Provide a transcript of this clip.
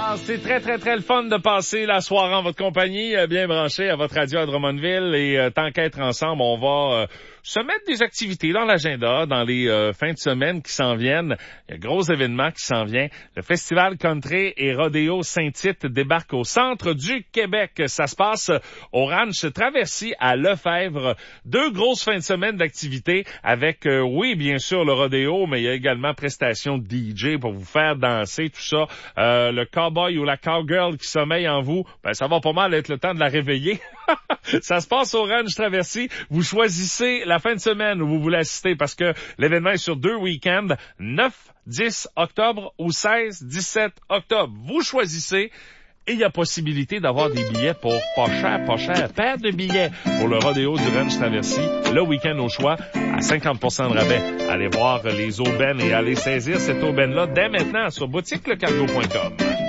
C'est très, très, très le fun de passer la soirée en votre compagnie, bien branché à votre radio à Drummondville. Et tant qu'être ensemble, on va se mettre des activités dans l'agenda, dans les fins de semaine qui s'en viennent. Il y a un gros événement qui s'en vient. Le Festival Country et Rodéo Saint-Tite débarque au centre du Québec. Ça se passe au Ranch Traversy à Lefebvre. 2 grosses fins de semaine d'activités avec, oui, bien sûr, le rodéo, mais il y a également prestations de DJ pour vous faire danser, tout ça. Le cowboy ou la cowgirl qui sommeille en vous, ben ça va pas mal être le temps de la réveiller. Ça se passe au Ranch Traversy. Vous choisissez la fin de semaine où vous voulez assister parce que l'événement est sur 2 week-ends, 9, 10 octobre ou 16, 17 octobre. Vous choisissez. Et il y a possibilité d'avoir des billets pour pas cher, paire de billets pour le rodéo du Ranch Traversy, le week-end au choix, à 50% de rabais. Allez voir les aubaines et allez saisir cette aubaine-là dès maintenant sur boutiquelecargo.com.